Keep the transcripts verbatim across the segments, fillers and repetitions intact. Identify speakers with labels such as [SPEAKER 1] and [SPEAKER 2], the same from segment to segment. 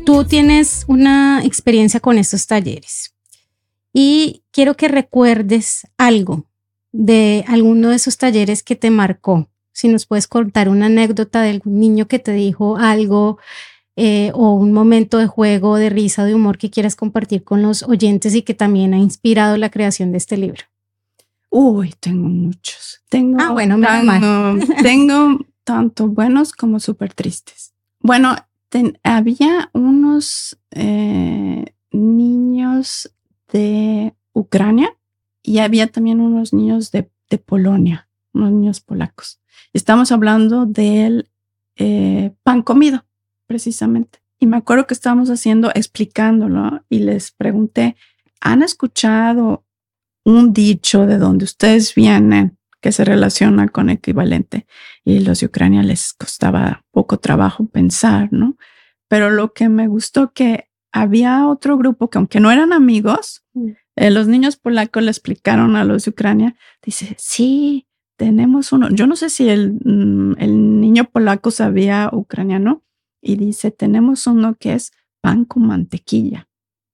[SPEAKER 1] tú tienes una experiencia con estos talleres y quiero que recuerdes algo de alguno de esos talleres que te marcó. Si nos puedes contar una anécdota de algún niño que te dijo algo eh, o un momento de juego, de risa, de humor que quieras compartir con los oyentes y que también ha inspirado la creación de este libro.
[SPEAKER 2] Uy, tengo muchos. Tengo,
[SPEAKER 1] ah, bueno, menos mal.
[SPEAKER 2] Tengo tanto buenos como súper tristes. Bueno, ten, había unos eh, niños de Ucrania y había también unos niños de, de Polonia, unos niños polacos. Estamos hablando del eh, pan comido, precisamente. Y me acuerdo que estábamos haciendo, explicándolo y les pregunté, ¿han escuchado un dicho de donde ustedes vienen que se relaciona con equivalente? Y los de Ucrania les costaba poco trabajo pensar, ¿no? Pero lo que me gustó que había otro grupo que aunque no eran amigos, mm. eh, los niños polacos le explicaron a los de Ucrania, dice, sí, tenemos uno. Yo no sé si el, el niño polaco sabía ucraniano y dice, tenemos uno que es pan con mantequilla.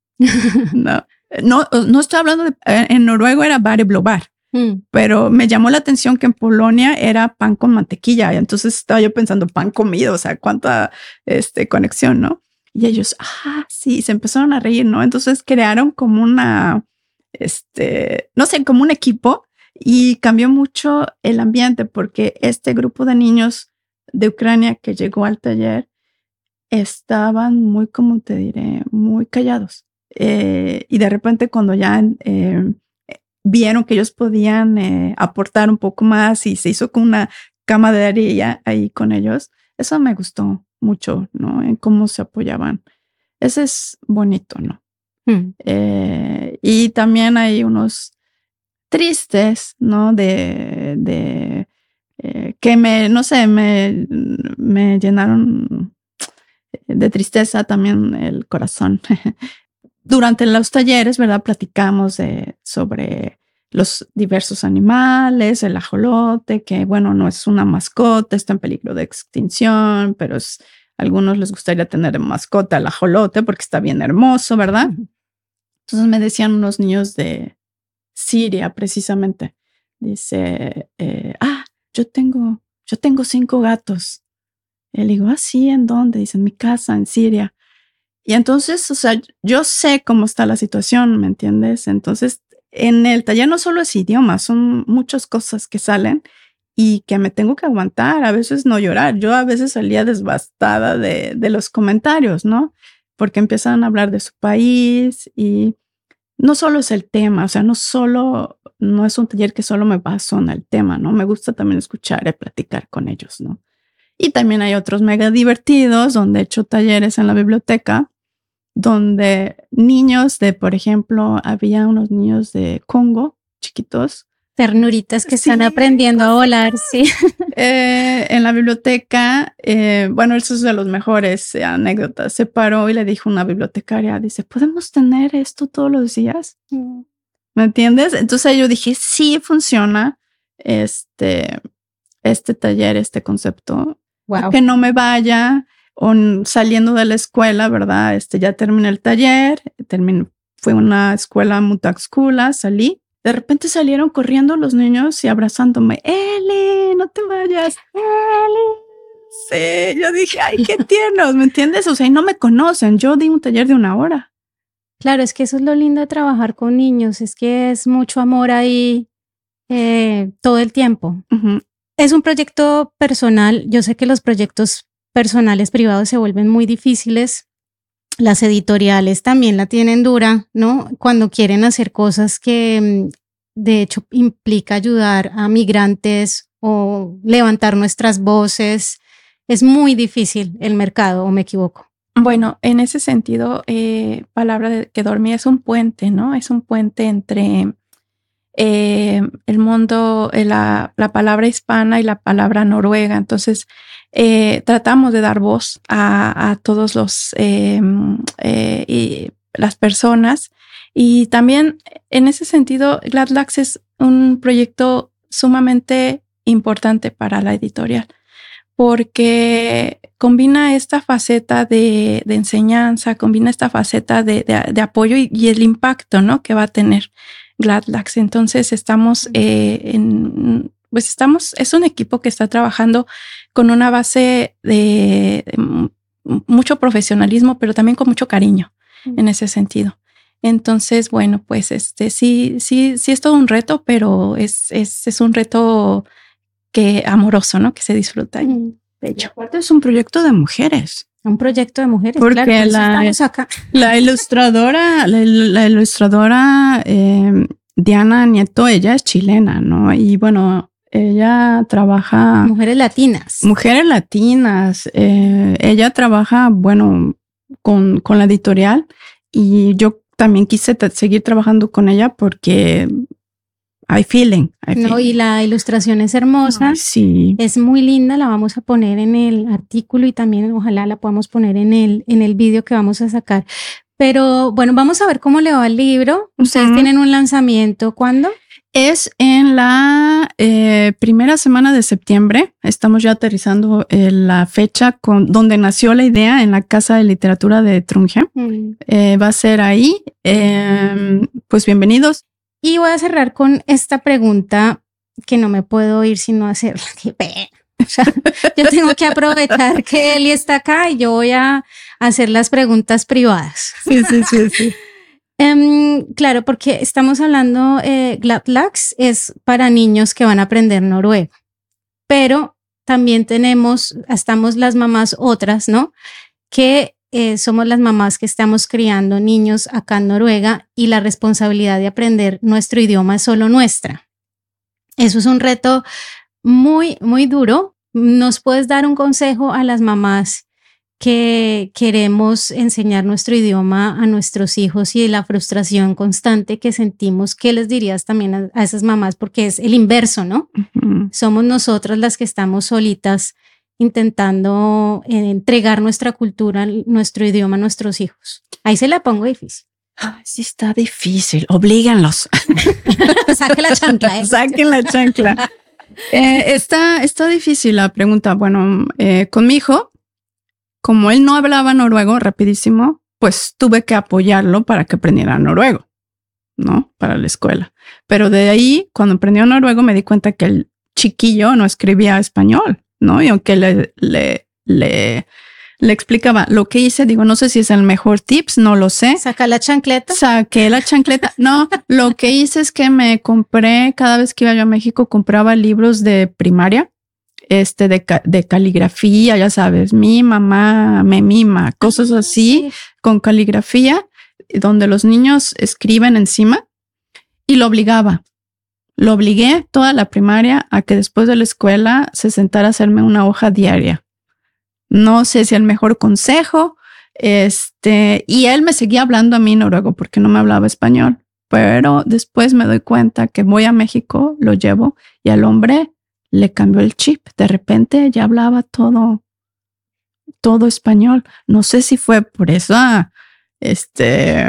[SPEAKER 2] No. No, no estoy hablando de, en noruego era bareblobar, mm. pero me llamó la atención que en Polonia era pan con mantequilla. Entonces estaba yo pensando pan comido, o sea, cuánta este, conexión, ¿no? Y ellos, ah, sí, se empezaron a reír, ¿no? Entonces crearon como una, este, no sé, como un equipo y cambió mucho el ambiente porque este grupo de niños de Ucrania que llegó al taller estaban muy, como te diré, muy callados. Eh, y de repente cuando ya eh, vieron que ellos podían eh, aportar un poco más y se hizo con una camaradería ahí con ellos, eso me gustó mucho, ¿no? En cómo se apoyaban. Ese es bonito, ¿no? Mm. Eh, y también hay unos tristes, ¿no? De, de eh, que me, no sé, me, me llenaron de tristeza también el corazón. Durante los talleres, ¿verdad? Platicamos de, sobre los diversos animales, el ajolote, que bueno, no es una mascota, está en peligro de extinción, pero es, a algunos les gustaría tener de mascota el ajolote porque está bien hermoso, ¿verdad? Entonces me decían unos niños de Siria, precisamente. Dice, eh, ah, yo tengo, yo tengo cinco gatos. Y le digo, ah, sí, ¿en dónde? Dice, en mi casa, en Siria. Y entonces, o sea, yo sé cómo está la situación, ¿me entiendes? Entonces, en el taller no solo es idioma, son muchas cosas que salen y que me tengo que aguantar, a veces no llorar. Yo a veces salía devastada de, de los comentarios, ¿no? Porque empiezan a hablar de su país y no solo es el tema, o sea, no solo, no es un taller que solo me baso en el tema, ¿no? Me gusta también escuchar y platicar con ellos, ¿no? Y también hay otros mega divertidos donde he hecho talleres en la biblioteca, donde niños de, por ejemplo, había unos niños de Congo, chiquitos.
[SPEAKER 1] Ternuritas que sí, están aprendiendo a volar, sí.
[SPEAKER 2] Eh, en la biblioteca, eh, bueno, eso es de los mejores eh, anécdotas. Se paró y le dijo a una bibliotecaria, dice, ¿podemos tener esto todos los días? Mm. ¿Me entiendes? Entonces yo dije, sí funciona este, este taller, este concepto. Wow. Que no me vaya o saliendo de la escuela, ¿verdad? Este, ya terminé el taller, terminé, fue una escuela mutaxcula, salí. De repente salieron corriendo los niños y abrazándome. ¡Eli, no te vayas! ¡Eli! Sí, yo dije, ¡ay, qué tiernos! ¿Me entiendes? O sea, y no me conocen. Yo di un taller de una hora.
[SPEAKER 1] Claro, es que eso es lo lindo de trabajar con niños. Es que es mucho amor ahí eh, todo el tiempo. Uh-huh. Es un proyecto personal. Yo sé que los proyectos personales privados se vuelven muy difíciles. Las editoriales también la tienen dura, ¿no? Cuando quieren hacer cosas que de hecho implica ayudar a migrantes o levantar nuestras voces. Es muy difícil el mercado, ¿o me equivoco?
[SPEAKER 2] Bueno, en ese sentido, eh, Palabra de que dormía es un puente, ¿no? Es un puente entre Eh, el mundo, eh, la, la palabra hispana y la palabra noruega. Entonces, eh, tratamos de dar voz a, a todos los eh, eh, y las personas. Y también, en ese sentido, Gladlax es un proyecto sumamente importante para la editorial, porque combina esta faceta de, de enseñanza, combina esta faceta de, de, de apoyo y, y el impacto, ¿no?, que va a tener Gladlax. Entonces estamos eh, en, pues estamos, es un equipo que está trabajando con una base de, de mucho profesionalismo, pero también con mucho cariño mm. en ese sentido. Entonces, bueno, pues este sí, sí, sí es todo un reto, pero es, es, es un reto que amoroso, ¿no? Que se disfruta.
[SPEAKER 1] Mm.
[SPEAKER 2] De hecho,
[SPEAKER 3] aparte es un proyecto de mujeres.
[SPEAKER 1] Un proyecto de mujeres,
[SPEAKER 3] porque
[SPEAKER 1] claro, por
[SPEAKER 3] la,
[SPEAKER 1] estamos acá.
[SPEAKER 3] la ilustradora, la, la ilustradora eh, Diana Nieto, ella es chilena, ¿no? Y bueno, ella trabaja...
[SPEAKER 1] Mujeres latinas.
[SPEAKER 3] Mujeres latinas. Eh, ella trabaja, bueno, con, con la editorial y yo también quise t- seguir trabajando con ella porque hay feeling. I
[SPEAKER 1] no,
[SPEAKER 3] feeling.
[SPEAKER 1] Y la ilustración es hermosa.
[SPEAKER 3] Ay, sí.
[SPEAKER 1] Es muy linda, la vamos a poner en el artículo y también ojalá la podamos poner en el, en el vídeo que vamos a sacar. Pero bueno, vamos a ver cómo le va el libro. Ustedes uh-huh. tienen un lanzamiento, ¿cuándo?
[SPEAKER 3] Es en la eh, primera semana de septiembre. Estamos ya aterrizando eh, la fecha con donde nació la idea en la Casa de Literatura de Trunje. Mm. Eh, va a ser ahí. Eh, pues bienvenidos.
[SPEAKER 1] Y voy a cerrar con esta pregunta que no me puedo ir sin no hacerla. O sea, yo tengo que aprovechar que Eli está acá y yo voy a hacer las preguntas privadas.
[SPEAKER 3] Sí, sí, sí, sí.
[SPEAKER 1] Um, claro, porque estamos hablando, eh, Gladlax es para niños que van a aprender noruego, pero también tenemos, estamos las mamás otras, ¿no? Que eh, somos las mamás que estamos criando niños acá en Noruega y la responsabilidad de aprender nuestro idioma es solo nuestra. Eso es un reto muy, muy duro. ¿Nos puedes dar un consejo a las mamás que queremos enseñar nuestro idioma a nuestros hijos y la frustración constante que sentimos? ¿Qué les dirías también a, a esas mamás? Porque es el inverso, ¿no? Uh-huh. Somos nosotras las que estamos solitas intentando eh, entregar nuestra cultura, nuestro idioma a nuestros hijos. Ahí se la pongo difícil.
[SPEAKER 3] Ay, sí está difícil. Oblíganlos.
[SPEAKER 1] Saquen la chancla. ¿eh?
[SPEAKER 3] Saquen la chancla. eh, está, está difícil la pregunta. Bueno, eh, con mi hijo, como él no hablaba noruego rapidísimo, pues tuve que apoyarlo para que aprendiera noruego, ¿no? Para la escuela. Pero de ahí, cuando aprendió noruego, me di cuenta que el chiquillo no escribía español, ¿no? Y aunque le, le, le, le explicaba lo que hice, digo, no sé si es el mejor tips, no lo sé.
[SPEAKER 1] ¿Saca la chancleta?
[SPEAKER 3] Saqué la chancleta. No, lo que hice es que me compré, cada vez que iba yo a México, compraba libros de primaria. Este de, de caligrafía, ya sabes, mi mamá me mima, cosas así, sí. Con caligrafía, donde los niños escriben encima y lo obligaba. Lo obligué toda la primaria a que después de la escuela se sentara a hacerme una hoja diaria. No sé si el mejor consejo, este, y él me seguía hablando a mí noruego porque no me hablaba español, pero después me doy cuenta que voy a México, lo llevo y al hombre le cambió el chip. De repente ya hablaba todo, todo español. No sé si fue por esa, este,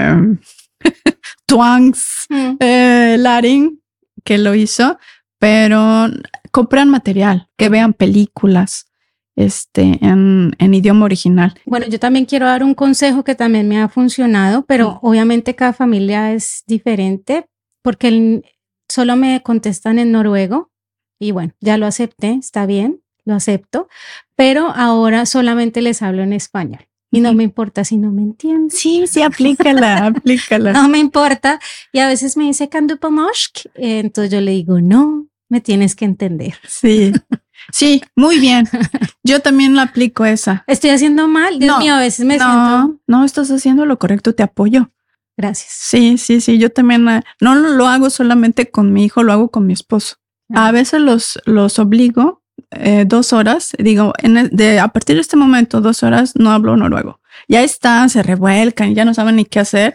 [SPEAKER 3] twangs, mm. eh, latín que lo hizo, pero compran material, que vean películas, este, en, en idioma original.
[SPEAKER 1] Bueno, yo también quiero dar un consejo que también me ha funcionado, pero mm. obviamente cada familia es diferente, porque el, solo me contestan en noruego. Y bueno, ya lo acepté, está bien, lo acepto, pero ahora solamente les hablo en español. Y no me importa si no me entienden.
[SPEAKER 3] Sí, sí, aplícala, aplícala.
[SPEAKER 1] No me importa. Y a veces me dice, ¿kan du på norsk? Entonces yo le digo, no, me tienes que entender.
[SPEAKER 3] Sí, sí, muy bien. Yo también la aplico esa.
[SPEAKER 1] ¿Estoy haciendo mal? Dios
[SPEAKER 3] no,
[SPEAKER 1] mío, a veces me
[SPEAKER 3] no,
[SPEAKER 1] siento...
[SPEAKER 3] No, estás haciendo lo correcto, te apoyo.
[SPEAKER 1] Gracias.
[SPEAKER 3] Sí, sí, sí, yo también no lo hago solamente con mi hijo, lo hago con mi esposo. A veces los, los obligo eh, dos horas, digo, en el, de, a partir de este momento, dos horas no hablo noruego. Ya están, se revuelcan, ya no saben ni qué hacer.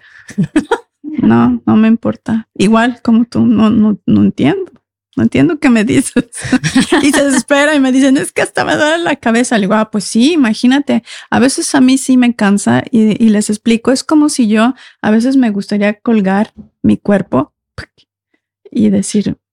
[SPEAKER 3] No, no me importa. Igual como tú, no, no, no entiendo. No entiendo qué me dices. Y se desespera y me dicen, es que hasta me duele la cabeza. Le digo, ah, pues sí, imagínate. A veces a mí sí me cansa y, y les explico. Es como si yo a veces me gustaría colgar mi cuerpo y decir,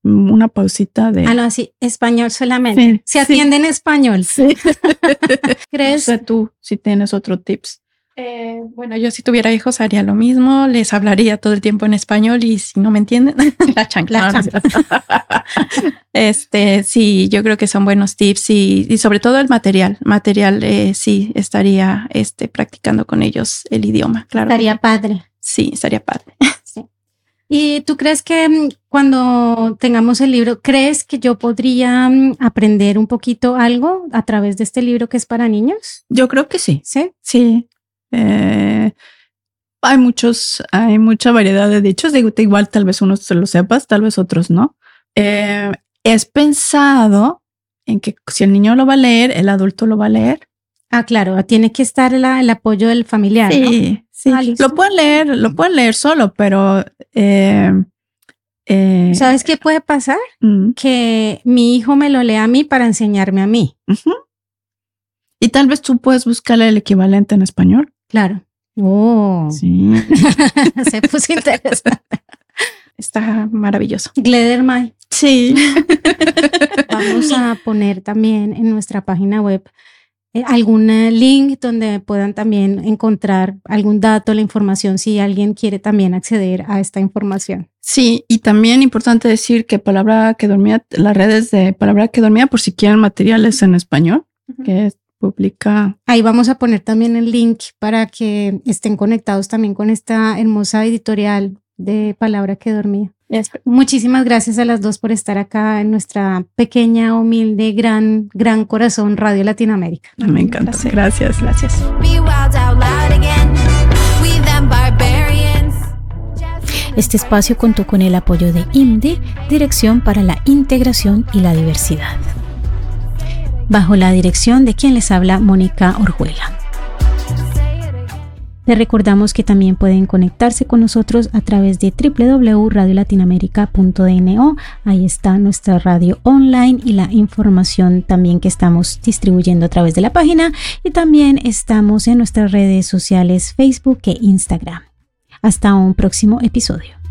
[SPEAKER 2] una pausita de...
[SPEAKER 1] Ah, no, sí, español solamente. Sí, Se atiende sí. en español.
[SPEAKER 2] Sí.
[SPEAKER 1] ¿Crees?
[SPEAKER 2] No sé tú si tienes otro tips.
[SPEAKER 3] Eh, bueno, yo si tuviera hijos haría lo mismo, les hablaría todo el tiempo en español y si no me entienden, la chancla. La chancla. Este, sí, yo creo que son buenos tips y, y sobre todo el material. Material, eh, sí, estaría este, practicando con ellos el idioma, claro.
[SPEAKER 1] Estaría padre.
[SPEAKER 3] Sí, estaría padre.
[SPEAKER 1] Sí. ¿Y tú crees que cuando tengamos el libro, crees que yo podría aprender un poquito algo a través de este libro que es para niños?
[SPEAKER 2] Yo creo que sí.
[SPEAKER 1] Sí.
[SPEAKER 2] Sí. Eh, hay muchos, hay mucha variedad de dichos. Digo, igual tal vez unos se lo sepas, tal vez otros no. Eh, es pensado en que si el niño lo va a leer, el adulto lo va a leer.
[SPEAKER 1] Ah, claro, tiene que estar la, el apoyo del familiar,
[SPEAKER 2] sí,
[SPEAKER 1] ¿no?
[SPEAKER 2] Sí, ah, lo pueden leer, lo pueden leer solo, pero eh,
[SPEAKER 1] eh, ¿sabes qué puede pasar? Uh-huh. Que mi hijo me lo lea a mí para enseñarme a mí.
[SPEAKER 2] Uh-huh. Y tal vez tú puedes buscarle el equivalente en español.
[SPEAKER 1] Claro. Oh.
[SPEAKER 2] Sí.
[SPEAKER 1] Se puso interesante.
[SPEAKER 3] Está maravilloso.
[SPEAKER 1] Gledermay.
[SPEAKER 2] Sí.
[SPEAKER 1] Vamos a poner también en nuestra página web eh, algún link donde puedan también encontrar algún dato, la información, si alguien quiere también acceder a esta información.
[SPEAKER 2] Sí, y también importante decir que Palabra que Dormía, las redes de Palabra que Dormía, por si quieren materiales en español, uh-huh. que es publica.
[SPEAKER 1] Ahí vamos a poner también el link para que estén conectados también con esta hermosa editorial de Palabra que Dormía.
[SPEAKER 3] Yes.
[SPEAKER 1] Muchísimas gracias a las dos por estar acá en nuestra pequeña, humilde, gran, gran corazón Radio Latinoamérica.
[SPEAKER 2] Me encanta. Gracias, gracias.
[SPEAKER 4] Este espacio contó con el apoyo de I M D E, Dirección para la Integración y la Diversidad, bajo la dirección de quien les habla, Mónica Orjuela. Les recordamos que también pueden conectarse con nosotros a través de doble u doble u doble u punto radio latinoamérica punto d n o. Ahí está nuestra radio online y la información también que estamos distribuyendo a través de la página. Y también estamos en nuestras redes sociales Facebook e Instagram. Hasta un próximo episodio.